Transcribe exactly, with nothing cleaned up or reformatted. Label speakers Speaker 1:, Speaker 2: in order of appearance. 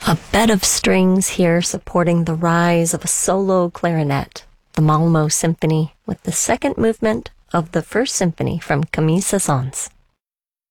Speaker 1: A bed of strings here supporting the rise of a solo clarinet, the Malmo Symphony, with the second movement of the first symphony from Camille Saint-Saëns.